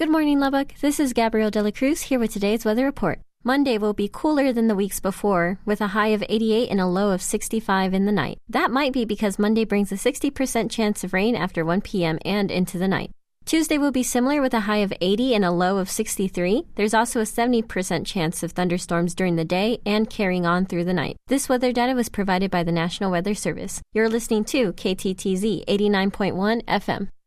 Good morning, Lubbock. This is Gabrielle De La Cruz here with today's weather report. Monday will be cooler than the weeks before, with a high of 88 and a low of 65 in the night. That might be because Monday brings a 60% chance of rain after 1 p.m. and into the night. Tuesday will be similar with a high of 80 and a low of 63. There's also a 70% chance of thunderstorms during the day and carrying on through the night. This weather data was provided by the National Weather Service. You're listening to KTTZ 89.1 FM.